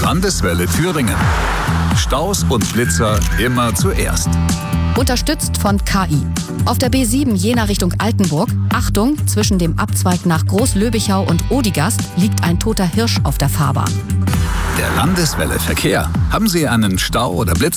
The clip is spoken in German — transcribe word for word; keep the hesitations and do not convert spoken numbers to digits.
Landeswelle Thüringen. Staus und Blitzer immer zuerst. Unterstützt von K I. Auf der B sieben Jena Richtung Altenburg, Achtung, zwischen dem Abzweig nach Großlöbichau und Odigast liegt ein toter Hirsch auf der Fahrbahn. Der Landeswelle Verkehr. Haben Sie einen Stau oder Blitzer?